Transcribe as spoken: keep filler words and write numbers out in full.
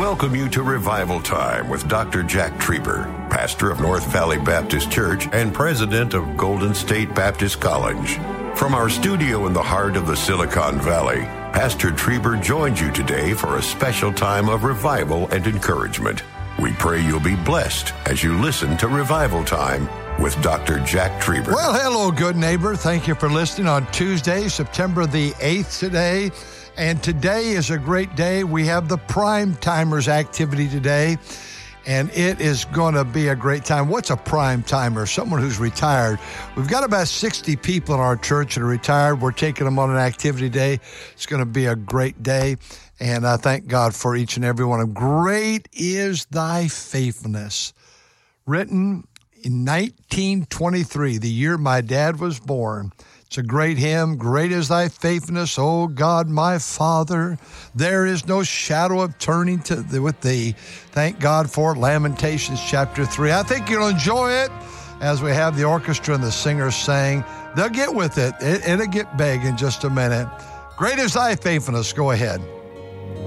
welcome you to Revival Time with Doctor Jack Trieber, pastor of North Valley Baptist Church and president of Golden State Baptist College. From our studio in the heart of the Silicon Valley, Pastor Trieber joins you today for a special time of revival and encouragement. We pray you'll be blessed as you listen to Revival Time with Doctor Jack Trieber. Well, hello, good neighbor. Thank you for listening on Tuesday, September the eighth today. And today is a great day. We have the Prime Timers activity today, and it is going to be a great time. What's a prime timer? Someone who's retired. We've got about sixty people in our church that are retired. We're taking them on an activity day. It's going to be a great day, and I thank God for each and every one of them. Great is thy faithfulness. Written in nineteen twenty-three, the year my dad was born. It's a great hymn. Great is thy faithfulness, O God, my Father. There is no shadow of turning to the, with thee. Thank God for it. Lamentations chapter three. I think you'll enjoy it as we have the orchestra and the singers sing. They'll get with it. it it'll get big in just a minute. Great is thy faithfulness. Go ahead.